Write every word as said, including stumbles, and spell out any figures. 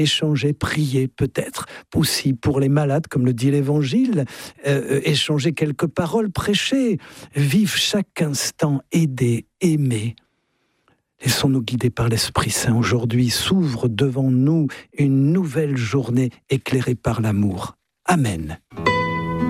échanger, prier peut-être aussi pour les malades, comme le dit l'Évangile, euh, échanger quelques paroles, prêcher, vivre chaque instant, aider, aimer. Laissons-nous guider par l'Esprit Saint. Aujourd'hui s'ouvre devant nous une nouvelle journée éclairée par l'amour. Amen.